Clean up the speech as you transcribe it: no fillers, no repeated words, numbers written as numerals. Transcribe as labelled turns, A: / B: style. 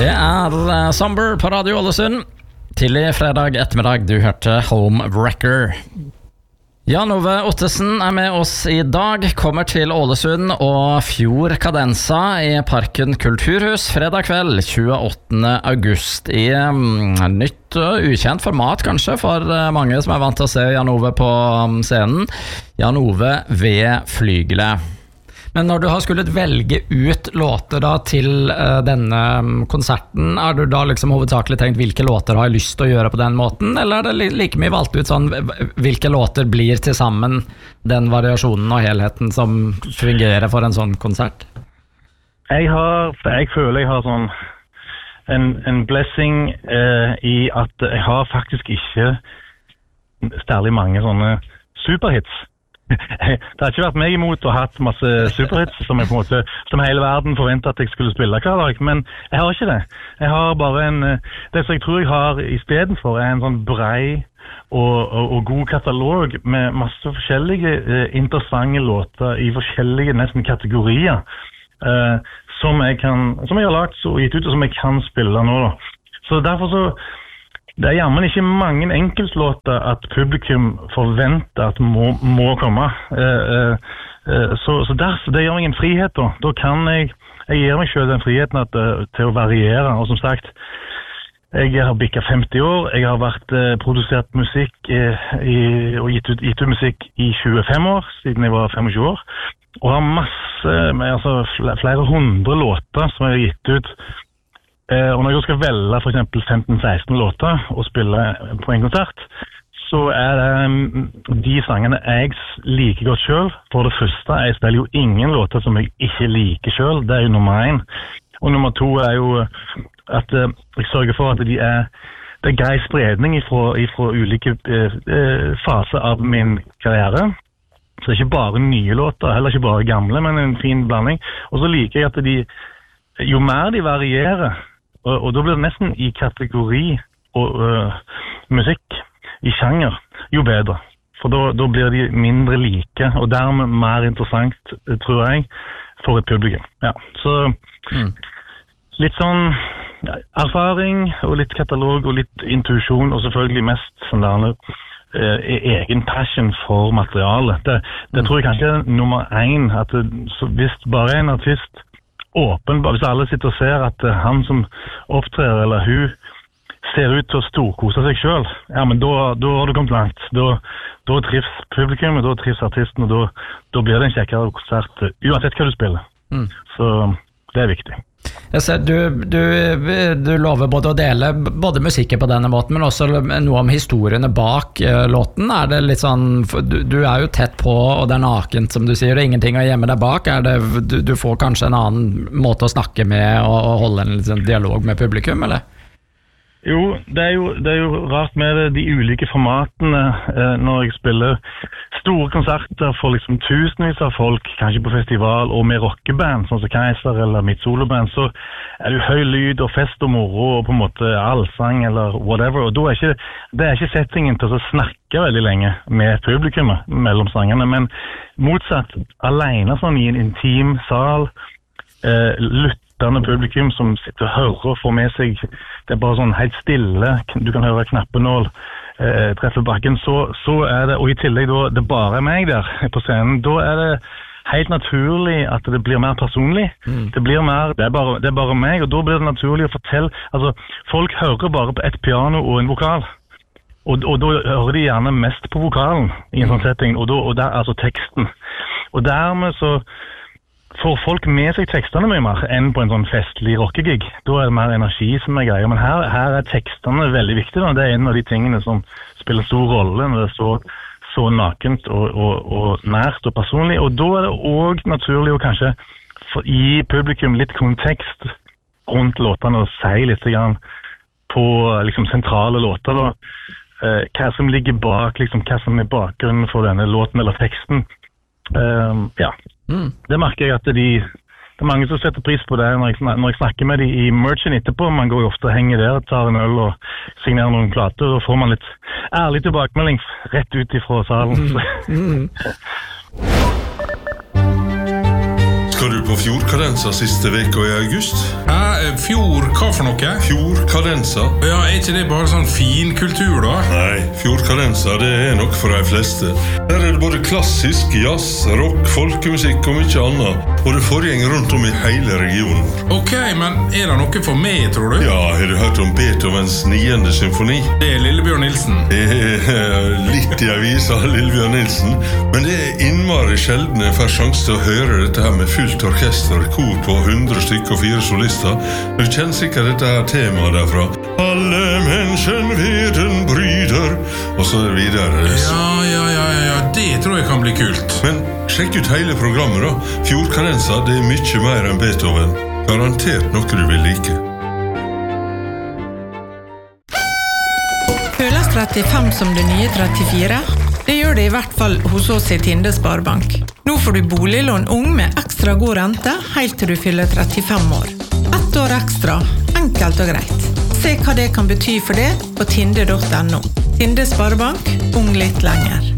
A: Det Somber på Radio Ålesund. Tidlig fredag ettermiddag, du hørte Home Wrecker. Jan Ove Ottesen med oss i dag, kommer til Ålesund og Fjord Cadenza i Parken Kulturhus fredag kveld 28. august i nytt og ukjent format kanskje for mange som vant til å se Jan Ove på scenen. Jan Ove ved flygelet. Men når du har skullet velge ut låter da til denne konserten, du da liksom hovedsakelig tenkt hvilke låter har jeg lyst til å gjøre på den måten, eller det like mye valgt ut sånn hvilke låter blir til sammen den variasjonen og helheten som fungerer for en sånn konsert?
B: Jeg føler jeg har sånn en blessing i at jeg har faktisk ikke særlig mange sånne superhits. Det har ikke vært meg imot å ha hatt masse superhits som hele verden forventet at jeg skulle spille hver dag, men jeg har ikke det. Jeg har bare det som jeg tror jeg har i stedet for en sånn brei og god katalog med masse forskjellige interessante låter i forskjellige nesten kategorier som jeg har lagt og gitt ut og som jeg kan spille nå da. Så derfor så det jammen ikke mange enkeltlåter at publikum forventer at må komme. Så det gjør meg en frihet da. Da kan jeg gir meg selv den friheten til å variere. Og som sagt, jeg har bikket 50 år. Jeg har vært produsert musikk og gitt ut musikk i 25 år, siden jeg var 25 år. Og har masse, flere hundre låter som jeg har gitt ut. Og når jeg skal velge for eksempel 15-16 låter og spille på en konsert, så det de sangene jeg liker godt selv. For det første, jeg spiller jo ingen låter som jeg ikke liker selv. Det jo nummer 1. Og nummer 2 jo at jeg sørger for at det grei spredning fra ulike faser av min karriere. Så det ikke bare nye låter, heller ikke bare gamle, men en fin blanding. Og så liker jeg at jo mer de varierer, og da blir det nesten i kategori og musikk, i sjanger, jo bedre. For da blir de mindre like, og dermed mer interessant, tror jeg, for et publikum. Ja, så litt sånn erfaring, og litt katalog, og litt intuisjon, og selvfølgelig mest sånn der egen passion for materialet. Det tror jeg kanskje nummer 1, at hvis bare en artist åpenbart, hvis alle sitter og ser at han som opptrer eller hun ser ut til å storkose seg selv, ja, men da har du kommet langt. Da trives publikum, da trives artisten, og da blir det en kjekkere konsert, uansett hva du spiller. Så det viktig.
A: Jeg ser, du lover både å dele både musikken på denne måten, men også noe om historiene bak låten. Det litt sånn, du jo tett på, og det nakent, som du sier, og ingenting å gjemme deg bak. Du får kanskje en annen måte å snakke med og holde en liksom, dialog med publikum, eller?
B: Jo, det jo rart med de ulike formatene når jeg spiller store konserter for liksom tusenvis av folk, kanskje på festival og med rockeband, sånn som Kaiser eller mitt soloband, så det jo høy lyd og fest og moro og på en måte allsang eller whatever, og da det ikke settingen til å snakke veldig lenge med publikummet mellom sangene, men motsatt, alene sånn i en intim sal, publikum som sitter og hører og får med seg, det bare sånn helt stille, du kan høre knappenål treffe bakken, så det, og i tillegg da, det bare meg der på scenen, da det helt naturlig at det blir mer personlig, det blir mer, det bare meg, og da blir det naturlig å fortelle, altså folk hører bare på et piano og en vokal, og da hører de gjerne mest på vokalen i en sånn setting, og der altså teksten, og dermed så får folk med seg tekstene mye mer enn på en sånn festlig rockegig. Da det mer energi som greier, men her tekstene veldig viktige. Det en av de tingene som spiller stor rolle når det står så nakent og nært og personlig. Og da det også naturlig å kanskje gi publikum litt kontekst rundt låtene og si litt grann på liksom, sentrale låter. Da. Hva som ligger bak, liksom, hva som bakgrunnen for denne låten eller teksten. Ja. Det merker jeg at det mange som setter pris på det når jeg snakker med de i merchen etterpå. Man går jo ofte og henger der, tar en øl og signerer noen plater, og da får man litt ærlig tilbakemelding rett ut ifra salen.
C: Skal du på Fjord Cadenza siste veka i august? Fjord, hva for noe?
D: Fjordkadensa.
C: Ja, ikke det bare sånn fin kultur da?
D: Nei, fjordkadensa det nok for de fleste. Der det både klassisk, jazz, rock, folkemusikk og mye annet. Og det foregår rundt om i hele regionen.
C: Ok, men det noe for meg, tror du?
D: Ja, har du hørt om Beethovens 9. symfoni?
C: Det Lillebjørn Nilsen.
D: Det litt i avisa, Lillebjørn Nilsen. Men det innmari sjelden jeg får sjanse til å høre dette her med fullt orkester, kor på 100 stykker og 4 solister. Du kjenner sikkert dette her temaet derfra. Alle mennesken veden bryder, og så videre.
C: Ja, det tror jeg kan bli kult.
D: Men sjekk ut hele programmet da. Fjordkadensa, det mye mer enn Beethoven. Garantert noe du vil like.
E: Føles 35 som det nye 34? Det gjør det i hvert fall hos oss i Tinde Sparebank. Nå får du boliglån ung med ekstra god rente helt til du fyller 35 år. 1 år ekstra, enkelt og greit. Se hva det kan bety for det på tinde.no. Tinde Sparebank, ung litt lenger.